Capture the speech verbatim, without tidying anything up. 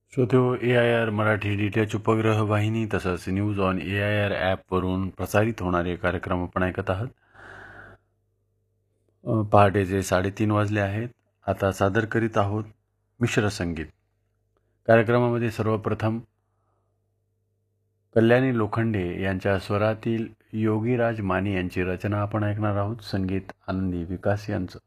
श्रोतो A I R Marathi D T H उपग्रह वाहिनी तसंच news on A I R ॲपवरून प्रसारित होणारे कार्यक्रम आपण ऐकत आहात. अ, पहाटेचे साडेतीन वाजले आहेत. आता सादर करीत आहोत मिश्र संगीत. कार्यक्रमामध्ये सर्वप्रथम कल्याणी लोखंडे यांच्या स्वरातील योगीराज माने यांची रचना आपण ऐकणार आहोत. संगीत आनंदी विकास यांचं.